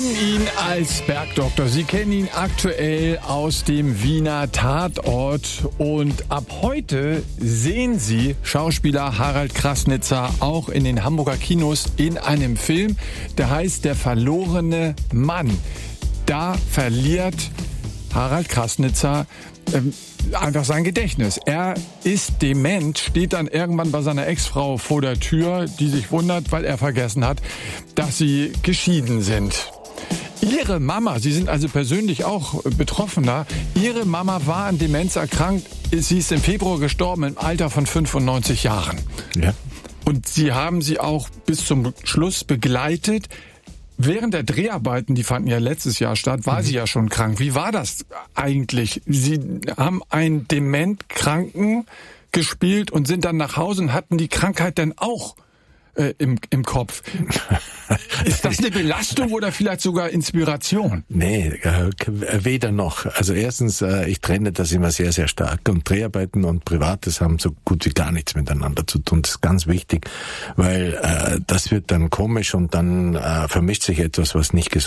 Ihn als Bergdoktor. Sie kennen ihn aktuell aus dem Wiener Tatort. Und ab heute sehen Sie Schauspieler Harald Krassnitzer auch in den Hamburger Kinos in einem Film, der heißt Der verlorene Mann. Da verliert Harald Krassnitzer einfach sein Gedächtnis. Er ist dement, steht dann irgendwann bei seiner Ex-Frau vor der Tür, die sich wundert, weil er vergessen hat, dass sie geschieden sind. Ihre Mama, Sie sind also persönlich auch Betroffener, Ihre Mama war an Demenz erkrankt, sie ist im Februar gestorben im Alter von 95 Jahren. Ja. Und Sie haben sie auch bis zum Schluss begleitet. Während der Dreharbeiten, die fanden ja letztes Jahr statt, war sie ja schon krank. Wie war das eigentlich? Sie haben einen Dementkranken gespielt und sind dann nach Hause und hatten die Krankheit dann auch im Kopf. Ist das eine Belastung oder vielleicht sogar Inspiration? Nee, weder noch. Also erstens, ich trenne das immer sehr, sehr stark. Und Dreharbeiten und Privates haben so gut wie gar nichts miteinander zu tun. Das ist ganz wichtig, weil das wird dann komisch und dann vermischt sich etwas, was nicht gesund